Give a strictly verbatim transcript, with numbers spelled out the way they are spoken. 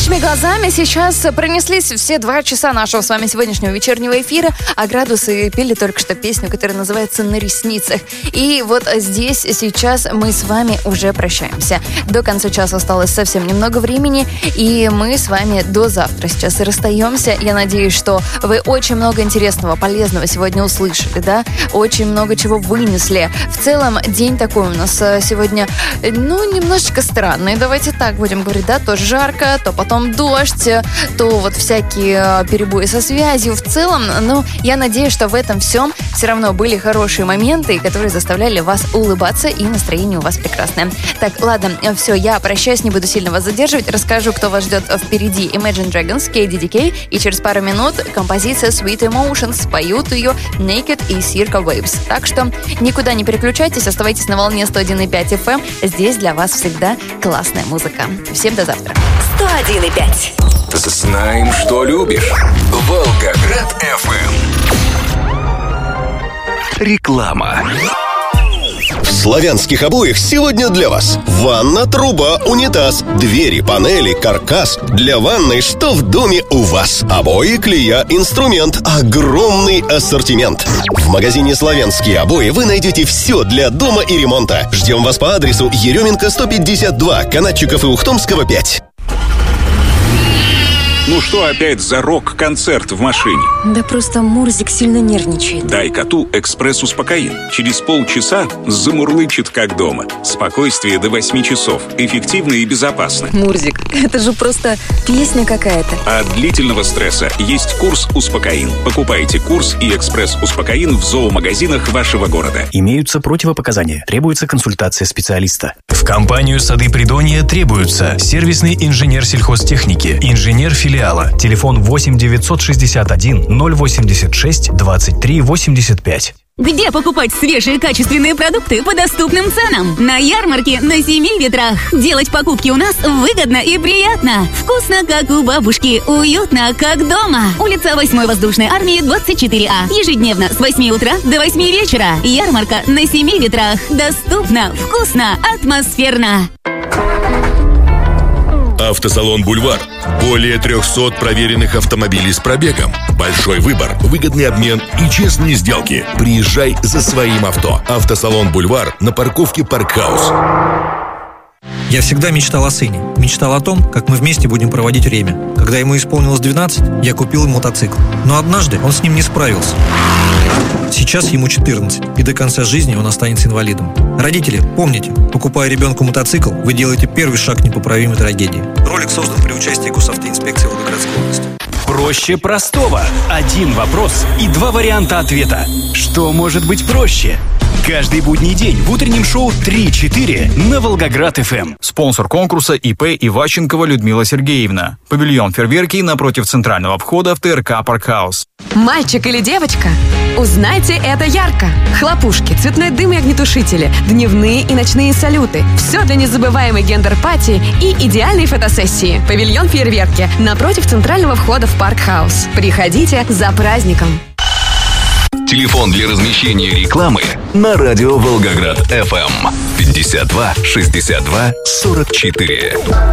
Нашими глазами сейчас пронеслись все два часа нашего с вами сегодняшнего вечернего эфира, а градусы пели только что песню, которая называется «На ресницах». И вот здесь сейчас мы с вами уже прощаемся. До конца часа осталось совсем немного времени, и мы с вами до завтра сейчас и расстаемся. Я надеюсь, что вы очень много интересного, полезного сегодня услышали, да? Очень много чего вынесли. В целом, день такой у нас сегодня, ну, немножечко странный, давайте так будем говорить, да? То жарко, то потом дождь, то вот всякие перебои со связью. В целом, ну, я надеюсь, что в этом всем все равно были хорошие моменты, которые заставляли вас улыбаться, и настроение у вас прекрасное. Так, ладно, все, я прощаюсь, не буду сильно вас задерживать. Расскажу, кто вас ждет впереди. Imagine Dragons, кей ди ди кей, и через пару минут композиция Sweet Emotions. Поют ее Naked и Circa Waves. Так что никуда не переключайтесь, оставайтесь на волне сто один и пять эф эм. Здесь для вас всегда классная музыка. Всем до завтра. сто один и пять. Знаем, что любишь. Волгоград эф эм. Реклама. В славянских обоях сегодня для вас ванна, труба, унитаз, двери, панели, каркас. Для ванной что в доме у вас? Обои, клея, инструмент. Огромный ассортимент. В магазине «Славянские обои» вы найдете все для дома и ремонта. Ждем вас по адресу Еременко сто пятьдесят два, Канатчиков и Ухтомского пять. Ну что опять за рок-концерт в машине? Да просто Мурзик сильно нервничает. Дай коту экспресс-успокоин. Через полчаса замурлычет как дома. Спокойствие до восьми часов. Эффективно и безопасно. Мурзик, это же просто песня какая-то. А от длительного стресса есть курс «Успокоин». Покупайте курс и экспресс-успокоин в зоомагазинах вашего города. Имеются противопоказания. Требуется консультация специалиста. В компанию «Сады Придонья» требуются сервисный инженер сельхозтехники, инженер филиала. Телефон восемь девятьсот шестьдесят один ноль восемьдесят шесть двадцать три восемьдесят пять. Где покупать свежие качественные продукты по доступным ценам? На ярмарке на Семи Ветрах. Делать покупки у нас выгодно и приятно. Вкусно, как у бабушки. Уютно, как дома. Улица восьмой воздушной армии, двадцать четыре А. Ежедневно с восьми утра до восьми вечера. Ярмарка на Семи Ветрах. Доступно, вкусно, атмосферно. Автосалон «Бульвар». Более трехсот проверенных автомобилей с пробегом. Большой выбор, выгодный обмен и честные сделки. Приезжай за своим авто. Автосалон «Бульвар» на парковке «Паркхаус». Я всегда мечтал о сыне. Мечтал о том, как мы вместе будем проводить время. Когда ему исполнилось двенадцать, я купил ему мотоцикл. Но однажды он с ним не справился. Сейчас ему четырнадцать, и до конца жизни он останется инвалидом. Родители, помните, покупая ребенку мотоцикл, вы делаете первый шаг к непоправимой трагедии. Ролик создан при участии госавтоинспекции Волгоградской области. Проще простого. Один вопрос и два варианта ответа. Что может быть проще? Каждый будний день в утреннем шоу три-четыре на Волгоград эф эм. Спонсор конкурса ИП Иващенкова Людмила Сергеевна. Павильон фейерверки напротив центрального входа в ТРК «Паркхаус». Мальчик или девочка? Узнайте это ярко. Хлопушки, цветной дым и огнетушители, дневные и ночные салюты. Все для незабываемой гендер-пати и идеальной фотосессии. Павильон фейерверки напротив центрального входа в Паркхаус. Приходите за праздником. Телефон для размещения рекламы на радио Волгоград эф эм пятьдесят два шестьдесят два сорок четыре.